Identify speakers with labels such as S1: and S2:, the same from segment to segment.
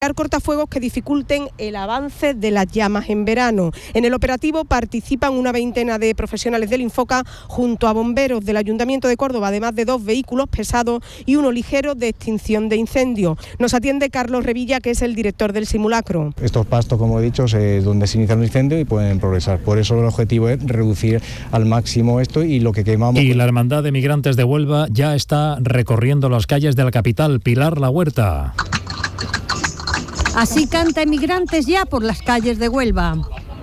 S1: cortafuegos que dificulten el avance de las llamas en verano. En el operativo participan una veintena de profesionales del Infoca junto a bomberos del Ayuntamiento de Córdoba, además de 2 vehículos pesados y uno ligero de extinción de incendios. Nos atiende Carlos Revilla, que es el director del simulacro.
S2: Estos pastos, como he dicho, es donde se inicia un incendio y pueden progresar. Por eso el objetivo es reducir al máximo esto y lo que quemamos.
S3: Y la Hermandad de Migrantes de Huelva ya está recorriendo las calles de la capital. Pilar La Huerta.
S4: Así canta Emigrantes ya por las calles de Huelva.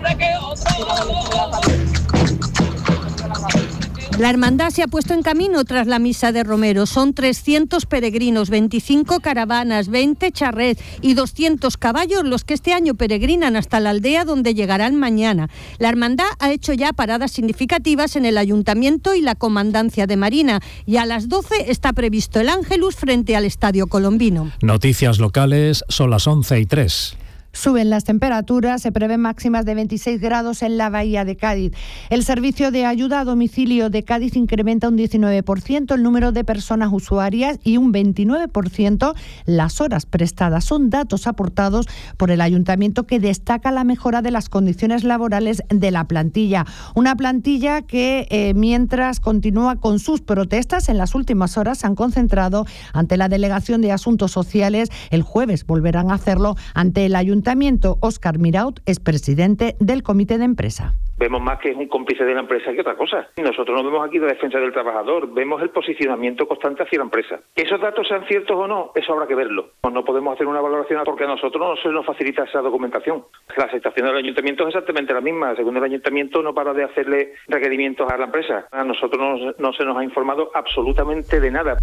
S4: La hermandad se ha puesto en camino tras la misa de Romero. Son 300 peregrinos, 25 caravanas, 20 charrets y 200 caballos los que este año peregrinan hasta la aldea donde llegarán mañana. La hermandad ha hecho ya paradas significativas en el Ayuntamiento y la Comandancia de Marina y a las 12 está previsto el Ángelus frente al Estadio Colombino.
S3: Noticias locales, son las 11:03.
S5: Suben las temperaturas, se prevén máximas de 26 grados en la Bahía de Cádiz. El servicio de ayuda a domicilio de Cádiz incrementa un 19% el número de personas usuarias y un 29% las horas prestadas. Son datos aportados por el Ayuntamiento, que destaca la mejora de las condiciones laborales de la plantilla. Una plantilla que, mientras continúa con sus protestas, en las últimas horas se han concentrado ante la Delegación de Asuntos Sociales. El jueves volverán a hacerlo ante el Ayuntamiento. Óscar Miraut es presidente del comité de empresa.
S6: Vemos más que es un cómplice de la empresa que otra cosa. Nosotros no vemos aquí la defensa del trabajador, vemos el posicionamiento constante hacia la empresa. Que esos datos sean ciertos o no, eso habrá que verlo. No podemos hacer una valoración porque a nosotros no se nos facilita esa documentación. La aceptación del ayuntamiento es exactamente la misma. Según el ayuntamiento no para de hacerle requerimientos a la empresa. A nosotros no se nos ha informado absolutamente de nada.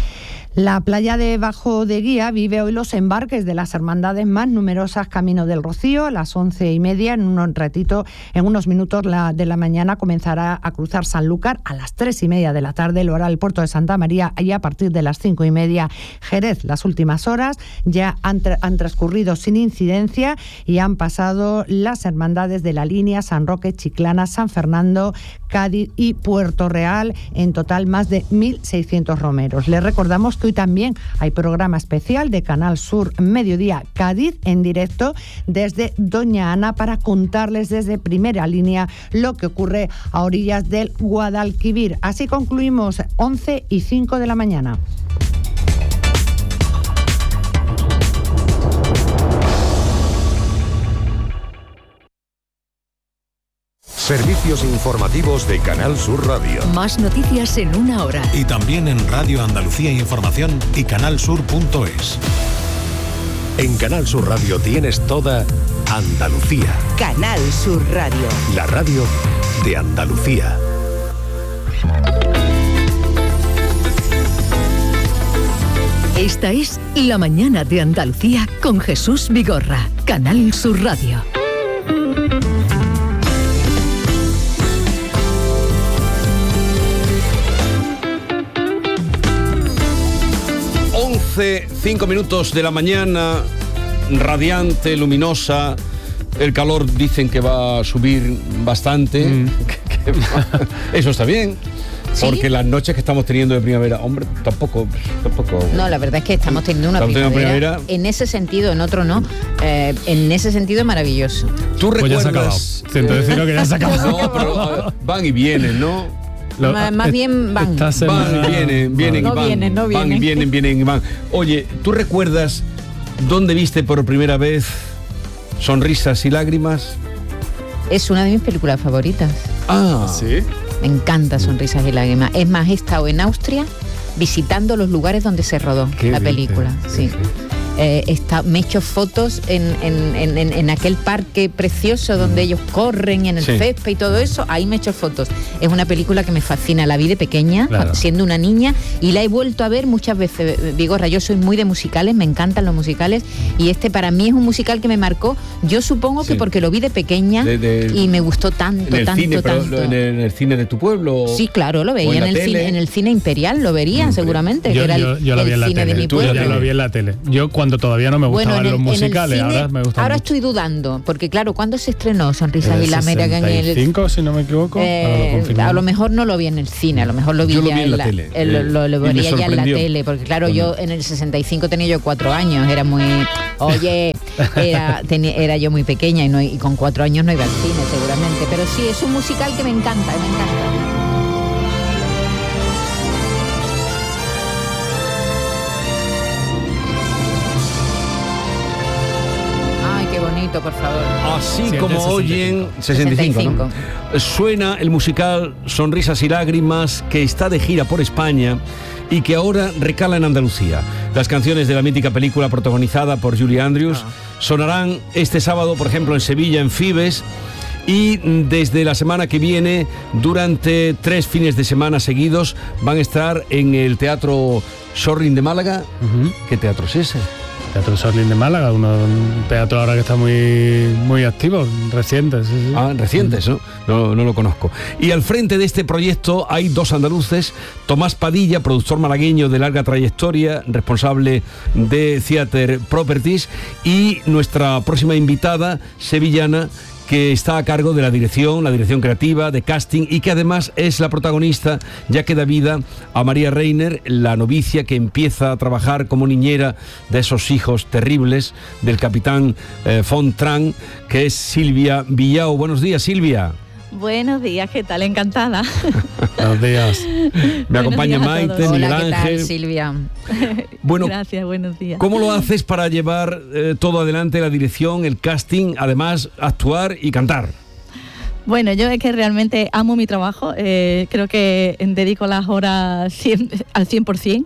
S5: La playa de Bajo de Guía vive hoy los embarques de las hermandades más numerosas Camino del Rocío. A las 11:30, en unos minutos de la mañana, comenzará a cruzar Sanlúcar. A las 3:30 de la tarde lo hará el puerto de Santa María y a partir de las 5:30 Jerez. Las últimas horas ya han transcurrido sin incidencia y han pasado las hermandades de la línea San Roque, Chiclana, San Fernando, Cádiz y Puerto Real. En total, más de 1.600 romeros. Les recordamos que hoy también hay programa especial de Canal Sur Mediodía Cádiz en directo desde Doña Ana para contarles desde primera línea lo que ocurre a orillas del Guadalquivir. Así concluimos 11:05 de la mañana.
S7: Servicios informativos de Canal Sur Radio.
S8: Más noticias en una hora.
S9: Y también en Radio Andalucía Información y canalsur.es.
S7: En Canal Sur Radio tienes toda Andalucía.
S8: Canal Sur Radio.
S7: La radio de Andalucía.
S8: Esta es La Mañana de Andalucía con Jesús Vigorra. Canal Sur Radio.
S10: Hace 5 minutos de la mañana, radiante, luminosa. El calor dicen que va a subir bastante. Eso está bien. ¿Sí? Porque las noches que estamos teniendo de primavera, hombre, tampoco.
S11: No, la verdad es que estamos teniendo una primavera. En ese sentido, en otro no. En ese sentido, maravilloso.
S10: ¿Tú recuerdas?
S3: Pues ya se ha acabado. Siento decirlo que ya se ha acabado.
S10: No, pero van y vienen, ¿no?
S11: Más bien van.
S10: Vienen y van. Oye, ¿tú recuerdas dónde viste por primera vez Sonrisas y Lágrimas?
S11: Es una de mis películas favoritas.
S10: Ah, ¿sí?
S11: Me encanta Sonrisas y Lágrimas. Es más, he estado en Austria visitando los lugares donde se rodó la película. Sí. Me he hecho fotos en aquel parque precioso donde ellos corren en el césped y todo eso. Ahí me he hecho fotos. Es una película que me fascina. La vi de pequeña, siendo una niña, y la he vuelto a ver muchas veces. Vigorra, yo soy muy de musicales, me encantan los musicales, y este para mí es un musical que me marcó. Yo supongo que porque lo vi de pequeña y me gustó tanto.
S10: ¿En el cine de tu pueblo?
S11: Sí, claro, lo veía en el cine Imperial, lo vería seguramente, que era el cine de mi pueblo.
S3: Yo lo vi en la tele. Yo
S12: cuando todavía no me gustaban los musicales,
S11: cine,
S12: ahora me gustan
S11: ahora
S12: mucho.
S11: estoy dudando, porque claro, ¿cuándo se estrenó Sonrisas y Lágrimas? En el
S12: 65, si no me equivoco.
S11: a lo mejor no lo vi en el cine, a lo mejor lo vi ya en la tele. Lo vería ya en la tele, porque claro, yo en el 65 tenía yo 4 años, era muy... Oye, era yo muy pequeña y con 4 años no iba al cine seguramente, pero sí, es un musical que me encanta, Ay, qué bonito, por favor.
S10: Así
S11: Sí,
S10: como
S11: 65.
S10: oyen, 65, ¿no? Suena el musical Sonrisas y Lágrimas, que está de gira por España y que ahora recala en Andalucía. Las canciones de la mítica película protagonizada por Julie Andrews sonarán este sábado, por ejemplo, en Sevilla, en Fibes, y desde la semana que viene, durante 3 fines de semana seguidos, van a estar en el Teatro Schörling de Málaga. ¿Qué teatro es ese?
S12: Teatro Schörling de Málaga, un teatro ahora que está muy activo, reciente. Sí.
S10: Recientes, ¿no? No lo conozco. Y al frente de este proyecto hay 2 andaluces: Tomás Padilla, productor malagueño de larga trayectoria, responsable de Theater Properties, y nuestra próxima invitada, sevillana, que está a cargo de la dirección creativa, de casting, y que además es la protagonista, ya que da vida a María Reiner, la novicia que empieza a trabajar como niñera de esos hijos terribles del capitán von Tran, que es Silvia Villao. Buenos días, Silvia.
S13: Buenos días, ¿qué tal? Encantada.
S10: Buenos días. Me acompaña Maite, Miguel
S11: Hola, ¿qué tal,
S10: Ángel.
S11: Silvia?
S10: Bueno,
S13: gracias, buenos días.
S10: ¿Cómo lo haces para llevar todo adelante, la dirección, el casting, además actuar y cantar?
S13: Bueno, yo es que realmente amo mi trabajo, creo que dedico las horas al 100%,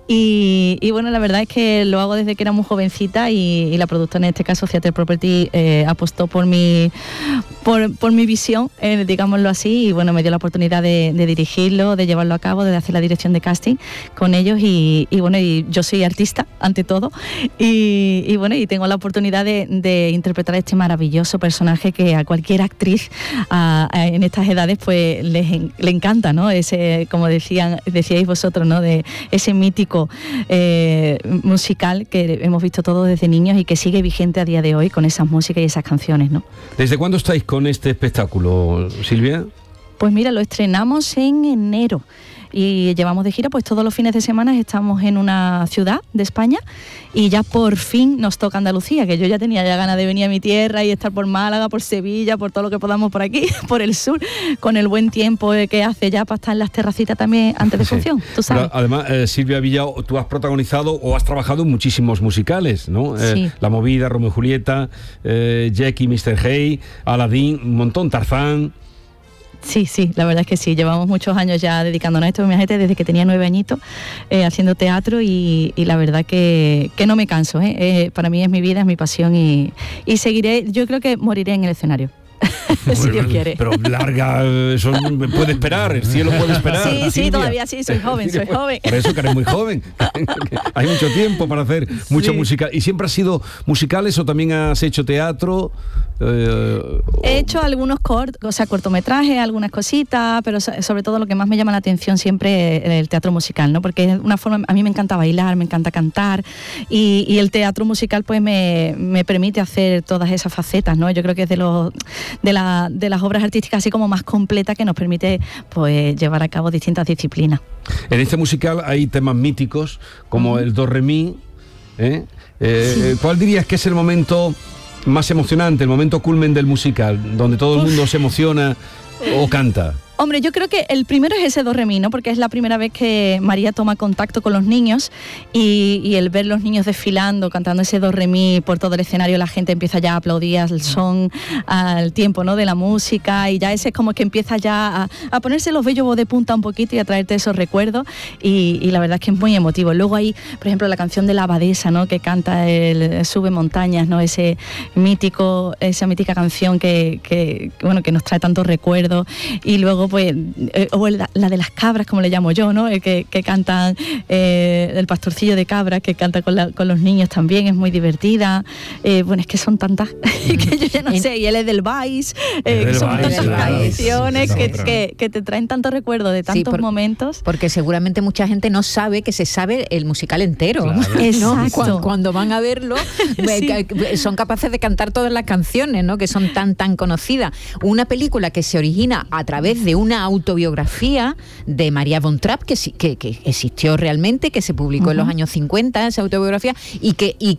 S13: y bueno, la verdad es que lo hago desde que era muy jovencita, y la productora, en este caso Theater Property, apostó por mi visión, digámoslo así, y bueno, me dio la oportunidad de dirigirlo, de llevarlo a cabo, de hacer la dirección de casting con ellos, y bueno, y yo soy artista ante todo, y bueno, y tengo la oportunidad de interpretar este maravilloso personaje que a cualquier actriz en estas edades pues le encanta, ¿no? Ese, como decíais vosotros, ¿no? De ese mítico musical que hemos visto todos desde niños y que sigue vigente a día de hoy con esas músicas y esas canciones, ¿no?
S10: ¿Desde cuándo estáis con este espectáculo, Silvia?
S13: Pues mira, lo estrenamos en enero y llevamos de gira, pues todos los fines de semana estamos en una ciudad de España, y ya por fin nos toca Andalucía, que yo ya tenía ganas de venir a mi tierra y estar por Málaga, por Sevilla, por todo lo que podamos por aquí, por el sur, con el buen tiempo que hace ya para estar en las terracitas también antes de función, tú sabes.
S10: Pero además, Silvia Villao, tú has protagonizado o has trabajado en muchísimos musicales, ¿no?
S13: Sí.
S10: La Movida, Romeo y Julieta, Jackie, Mr. Hay, Aladdin, un montón, Tarzán.
S13: Sí, la verdad es que sí, llevamos muchos años ya dedicándonos a esto, imagínate, desde que tenía 9 añitos haciendo teatro, y la verdad que no me canso, para mí es mi vida, es mi pasión, y seguiré, yo creo que moriré en el escenario. Si Dios quiere.
S10: Pero larga, eso puede esperar, el cielo puede esperar.
S13: Sí,
S10: Silvia.
S13: todavía sí, soy joven.
S10: Por eso que eres muy joven. Hay mucho tiempo para hacer mucha música. ¿Y siempre has sido musicales o también has hecho teatro?
S13: He hecho algunos cortometrajes, algunas cositas, pero sobre todo lo que más me llama la atención siempre es el teatro musical, ¿no? Porque es una forma, a mí me encanta bailar, me encanta cantar, y el teatro musical pues me permite hacer todas esas facetas, ¿no? Yo creo que es de las obras artísticas así como más completas, que nos permite pues llevar a cabo distintas disciplinas.
S10: En este musical hay temas míticos como el Do Re Mi. Sí. ¿Cuál dirías que es el momento más emocionante, el momento culmen del musical, donde todo el mundo se emociona o canta?
S13: Hombre, yo creo que el primero es ese Do Re Mi, ¿no? Porque es la primera vez que María toma contacto con los niños, y el ver los niños desfilando, cantando ese Do Re Mi por todo el escenario, la gente empieza ya a aplaudir al son, al tiempo, ¿no? De la música, y ya ese es como que empieza ya a ponerse los vellos de punta un poquito y a traerte esos recuerdos, y la verdad es que es muy emotivo. Luego hay, por ejemplo, la canción de la abadesa, ¿no? Que canta el Sube Montañas, ¿no? Esa mítica canción que nos trae tantos recuerdos, y luego pues, o la de las cabras, como le llamo yo, ¿no? Que cantan, el pastorcillo de cabras, que canta con los niños también, es muy divertida. Bueno, es que son tantas que yo ya no sé, y él es del Vice, son tantas canciones que te traen tantos recuerdos de tantos momentos.
S11: Porque seguramente mucha gente no sabe que se sabe el musical entero.
S13: Claro. Exacto.
S11: ¿No? Cuando van a verlo, son capaces de cantar todas las canciones, ¿no? Que son tan conocidas. Una película que se origina a través de una autobiografía de María von Trapp, que existió realmente, que se publicó en los años 50, esa autobiografía, y que